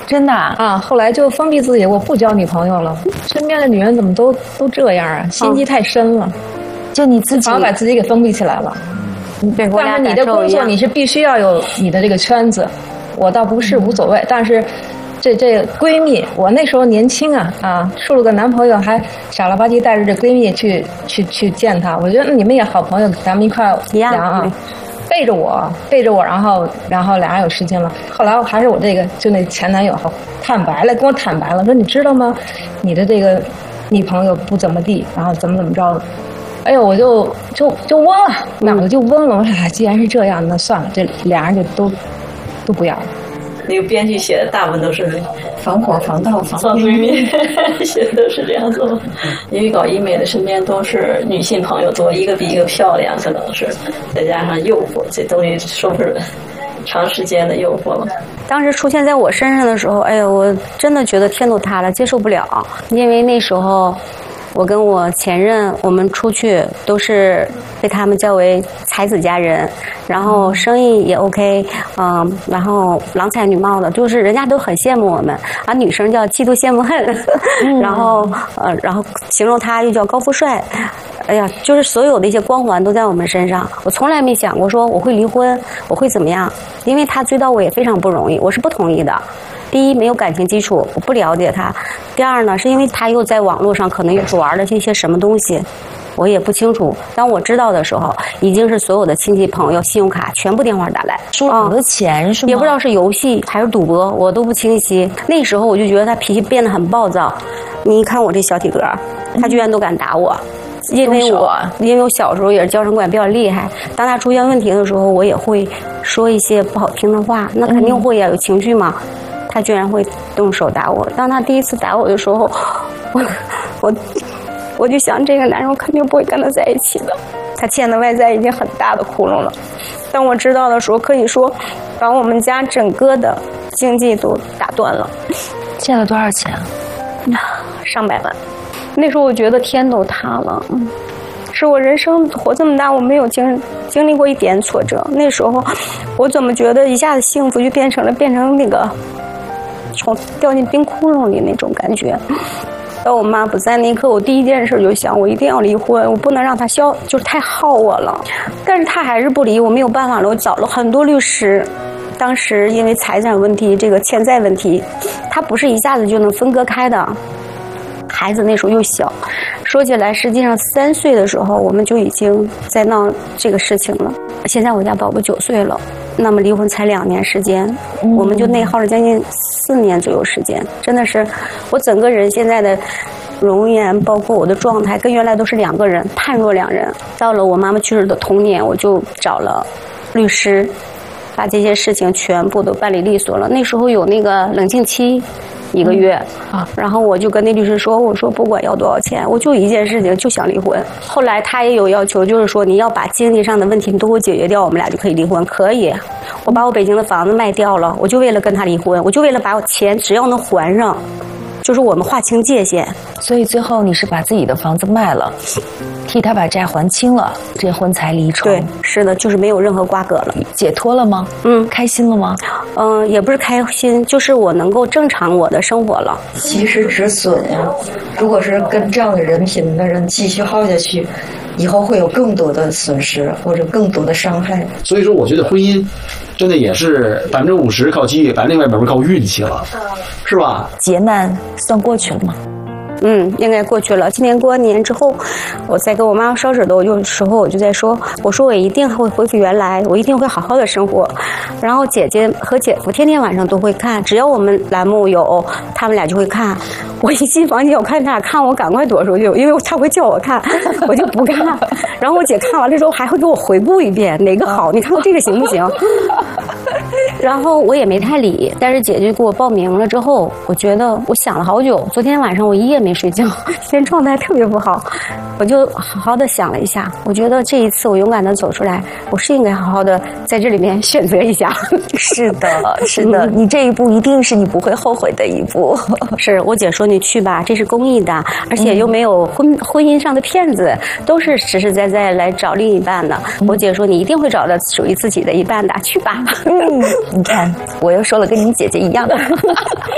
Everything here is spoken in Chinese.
真的啊？ 后来就封闭自己，我不交女朋友了。身边的女人怎么都这样啊？心机太深了。 就你自己， 反而把自己给封闭起来了。 对， 但是你的工作你是必须要有你的这个圈子，我倒不是无所谓，但是这闺蜜，我那时候年轻处了个男朋友，还傻了吧唧带着这闺蜜去见他。我觉得你们也好朋友，咱们一块聊啊。背着我，然后俩人有事情了。后来还是我这个就那前男友坦白了，跟我坦白了，说你知道吗？你的这个女朋友不怎么地，然后怎么着。哎呦，我就温了，脑子就温了。我说，既然是这样，那算了，这俩人就都不要了。 那个编剧写的大部分都是防火、防盗、防闺蜜，写的都是这样子。因为搞医美的身边都是女性朋友多，一个比一个漂亮，可能是再加上诱惑，这东西说不准。长时间的诱惑了。 当时出现在我身上的时候，哎呦，我真的觉得天都塌了，接受不了。因为那时候我跟我前任，我们出去都是被他们叫为才子佳人，然后生意也 OK，然后郎才女貌的，就是人家都很羡慕我们，女生叫嫉妒羡慕恨，然后形容他又叫高富帅。哎呀，就是所有的一些光环都在我们身上，我从来没想过说我会离婚，我会怎么样，因为他追到我也非常不容易，我是不同意的。第一，没有感情基础，我不了解他；第二呢，是因为他又在网络上可能又玩了这些什么东西，我也不清楚。当我知道的时候，已经是所有的亲戚朋友、信用卡全部电话打来， 输了很多钱是吗？ 也不知道是游戏还是赌博，我都不清晰。那时候我就觉得他脾气变得很暴躁。你一看我这小体格，他居然都敢打我。因为我小时候也是娇生惯养比较厉害，当他出现问题的时候，我也会说一些不好听的话，那肯定会有情绪嘛。他居然会动手打我。当他第一次打我的时候，我就想这个男人我肯定不会跟他在一起的。他欠的外债已经很大的窟窿了。当我知道的时候，可以说把我们家整个的经济都打断了。 欠了多少钱？ 上百万。那时候我觉得天都塌了，是我人生活这么大，我没有经历过一点挫折。那时候我怎么觉得一下子幸福就变成那个从掉进冰窟窿里那种感觉。当我妈不在那一刻，我第一件事就想，我一定要离婚，我不能让她就是太耗我了。但是她还是不离，我没有办法了，我找了很多律师。当时因为财产问题，这个欠债问题，它不是一下子就能分割开的。孩子那时候又小，说起来实际上3岁的时候我们就已经在闹这个事情了。现在我家宝宝9岁了，那么离婚才2年时间，我们就内耗了将近4年左右时间。真的是我整个人现在的容颜，包括我的状态，跟原来都是2个人，判若两人。到了我妈妈去世的同年，我就找了律师，把这些事情全部都办理利索了。那时候有那个冷静期1个月然后我就跟那律师说，我说不管要多少钱，我就一件事情，就想离婚。后来他也有要求，就是说你要把经济上的问题你都给我解决掉，我们俩就可以离婚。可以，我把我北京的房子卖掉了，我就为了跟他离婚，我就为了把我钱只要能还上，就是我们划清界限。 所以最后你是把自己的房子卖了，替他把债还清了，这婚才离成。 对，是的，就是没有任何瓜葛了。 解脱了吗？开心了吗？ 也不是开心，就是我能够正常我的生活了。 及时止损呀！如果是跟这样的人品的人继续耗下去，以后会有更多的损失或者更多的伤害。 所以说，我觉得婚姻真的也是50%靠机遇，另外1%靠运气了，是吧？ 劫难算过去了吗？ 应该过去了。今年过完年之后，我在跟我妈妈烧纸的有时候我就在说，我说我一定会恢复原来，我一定会好好的生活。然后姐姐和姐夫天天晚上都会看，只要我们栏目有，他们俩就会看。我一进房间，我看他俩看我，赶快躲出去，因为他会叫我看，我就不看。然后我姐看完了之后，还会给我回顾一遍哪个好，你看我这个行不行？然后我也没太理，但是姐姐给我报名了之后，我觉得我想了好久。昨天晚上我1夜没睡觉，今天状态特别不好，我就好好的想了一下，我觉得这一次我勇敢的走出来，我是应该好好的在这里面选择一下。 是的，是的，你这一步一定是你不会后悔的一步。 是我姐说你去吧，这是公益的，而且又没有婚姻上的骗子，都是实实在在来找另一半的。我姐说你一定会找到属于自己的一半的，去吧。 你看，我又说了跟你姐姐一样的。